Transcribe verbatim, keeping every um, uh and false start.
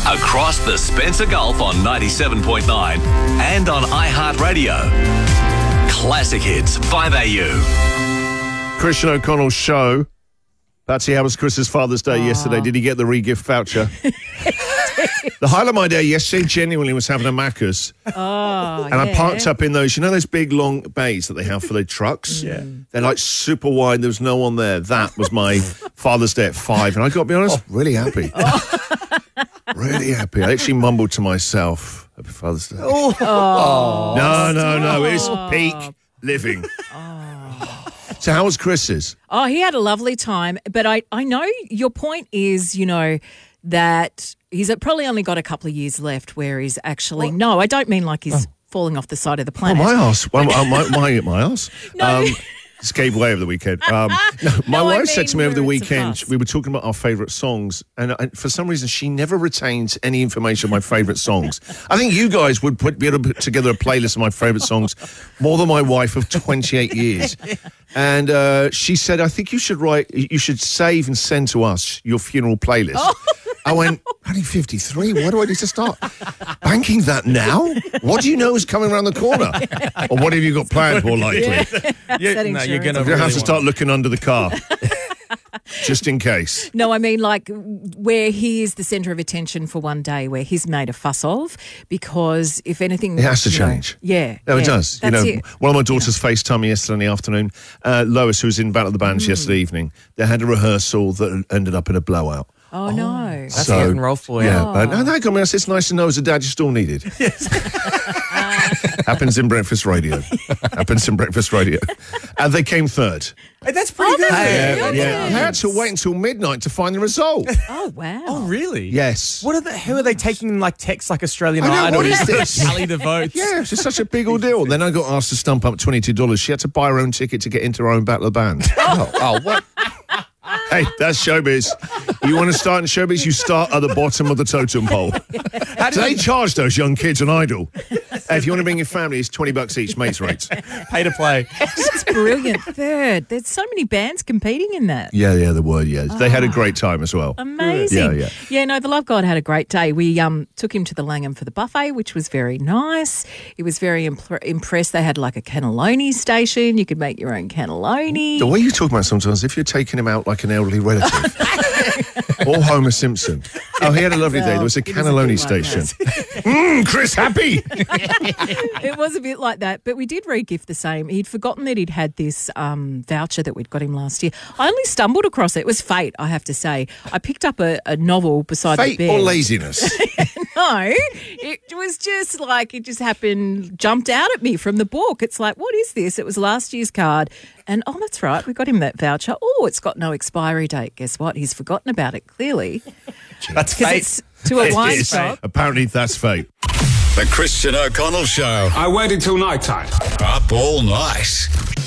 across the Spencer Gulf on ninety-seven point nine and on iHeartRadio. Classic Hits, five A U. Christian O'Connell's show. Patsy, how was Chris's Father's Day oh. yesterday? Did he get the re-gift voucher? The highlight of my day yesterday genuinely was having a Macca's. Oh, and yeah. I parked up in those, you know those big long bays that they have for their trucks? Yeah. They're like super wide. There was no one there. That was my Father's Day at five. And I got to be honest, oh. really happy. Oh. Really happy. I actually mumbled to myself, Happy Father's Day. Oh. Oh. No, no, no. It's peak living. Oh. So how was Chris's? Oh, he had a lovely time. But I, I know your point is, you know, that he's probably only got a couple of years left where he's actually... What? No, I don't mean like he's oh. falling off the side of the planet. Oh, my ass. Well, my, my, my ass. No. Um, just gave way over the weekend. Um, no, my no, wife I mean, said to me over the weekend, we were talking about our favourite songs, and I, for some reason she never retains any information of my favourite songs. I think you guys would put, be able to put together a playlist of my favourite songs more than my wife of twenty-eight years. And uh, she said, I think you should write, you should save and send to us your funeral playlist. Oh. I went, only fifty-three? Why do I need to start banking that now? What do you know is coming around the corner? Or what have you got planned, more likely? Yeah. Yeah, no, you're going to really have to start looking under the car. Just in case. No, I mean like where he is the centre of attention for one day, where he's made a fuss of, because if anything... It has to know, change. Yeah. No, yeah, it does. You know, it. One of my daughters FaceTimed me yesterday in the afternoon. Uh, Lois, who was in Battle of the Bands mm. yesterday evening, they had a rehearsal that ended up in a blowout. Oh, oh no. That's so, getting rough for you. Yeah, oh. but no, no, I mean, it's nice to know as a dad you're still needed. Yes. Happens in breakfast radio. Happens in breakfast radio. And they came third. Hey, that's pretty oh, good. That's Yeah, yeah. I had to wait until midnight to find the result. Oh, wow. Oh, really? Yes. What are the, who are they taking like texts like Australian I know, Idol? what is this? Tally the votes. Yeah, it's just such a big old deal. Then I got asked to stump up twenty-two dollars. She had to buy her own ticket to get into her own Battle of the Bands. Oh, oh, what? Hey, that's showbiz. You want to start in showbiz, you start at the bottom of the totem pole. How do they charge those young kids an Idol? Hey, if you want to bring your family, it's twenty bucks each, mates rates. Pay to play. That's brilliant. Third. There's so many bands competing in that. Yeah, yeah, there were, yeah. They had a great time as well. Amazing. Yeah, yeah. Yeah, no, the Love God had a great day. We um took him to the Langham for the buffet, which was very nice. He was very imp- impressed. They had like a cannelloni station. You could make your own cannelloni. The way you talk about sometimes, if you're taking him out like an elderly relative. Or Homer Simpson. Oh, he had a lovely well, day. There was a cannelloni station. Mmm, Chris happy. It was a bit like that, but we did re-gift the same. He'd forgotten that he'd had this um, voucher that we'd got him last year. I only stumbled across it. It was fate, I have to say. I picked up a, a novel beside fate the bed. Fate or laziness? No, it was just like, it just happened, jumped out at me from the book. It's like, what is this? It was last year's card. And, oh, that's right, we got him that voucher. Oh, it's got no expiry date. Guess what? He's forgotten about it, clearly. That's fate. It's to a wine It is. shop. Apparently that's fate. The Christian O'Connell Show. I waited till night time. Up all night.